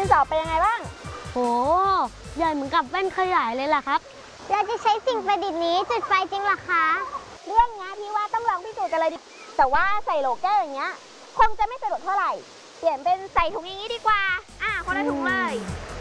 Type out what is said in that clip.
สอบเป็นยังไงบ้างโหใหญ่เหมือนกับแว่นขยายเลยล่ะครับเราจะใช้สิ่งประดิษฐ์นี้จุดไฟจริงหรอคะเรื่องนี้พี่ว่าต้องลองพิสูจน์กันเลยดิแต่ว่าใส่โหลแก้วอย่างเงี้ยคงจะไม่สะดวกเท่าไหร่เปลี่ยนเป็นใส่ถุงอย่างนี้ดีกว่าคนละถุงเลย